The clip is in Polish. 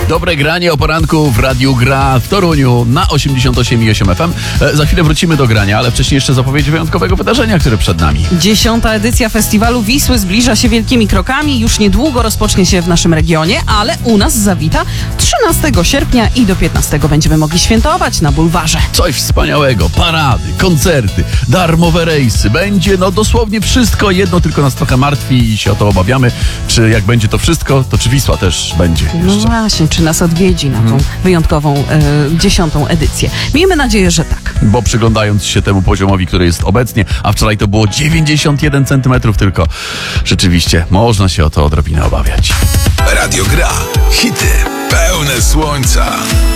Dobre granie o poranku w Radiu Gra w Toruniu na 88,8 FM. Za chwilę wrócimy do grania, ale wcześniej jeszcze zapowiedź wyjątkowego wydarzenia, które przed nami. 10. edycja Festiwalu Wisły zbliża się wielkimi krokami. Już niedługo rozpocznie się w naszym regionie, ale u nas zawita 13 sierpnia i do 15 będziemy mogli świętować na bulwarze. Coś wspaniałego. Parady, koncerty, darmowe rejsy. Będzie dosłownie wszystko. Jedno tylko nas trochę martwi i się o to obawiamy. Czy jak będzie to wszystko, to czy Wisła też będzie jeszcze? No właśnie, czy nas odwiedzi na tą wyjątkową 10. edycję. Miejmy nadzieję, że tak. Bo przyglądając się temu poziomowi, który jest obecnie, a wczoraj to było 91 cm tylko, rzeczywiście można się o to odrobinę obawiać. Radio Gra. Hity pełne słońca.